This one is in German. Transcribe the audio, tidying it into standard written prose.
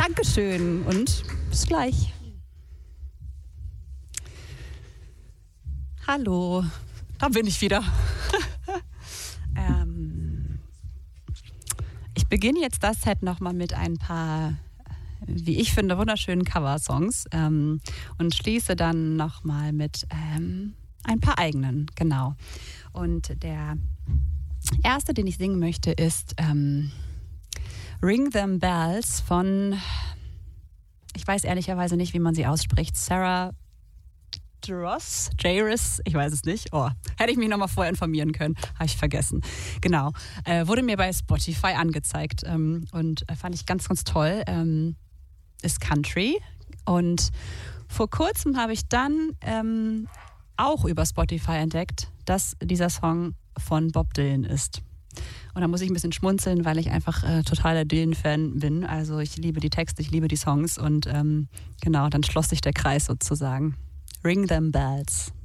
Dankeschön und bis gleich. Hallo, da bin ich wieder. Ich beginne jetzt das Set nochmal mit ein paar, wie ich finde, wunderschönen Coversongs und schließe dann nochmal mit ein paar eigenen, genau. Und der erste, den ich singen möchte, ist Ring Them Bells von, ich weiß ehrlicherweise nicht, wie man sie ausspricht, Sarah Jairus, ich weiß es nicht. Oh, hätte ich mich nochmal vorher informieren können. Habe ich vergessen. Genau. Wurde mir bei Spotify angezeigt und fand ich ganz, ganz toll. Ist Country. Und vor kurzem habe ich dann auch über Spotify entdeckt, dass dieser Song von Bob Dylan ist. Und da muss ich ein bisschen schmunzeln, weil ich einfach totaler Dylan-Fan bin. Also ich liebe die Texte, ich liebe die Songs und genau, dann schloss sich der Kreis sozusagen. Ring Them Bells.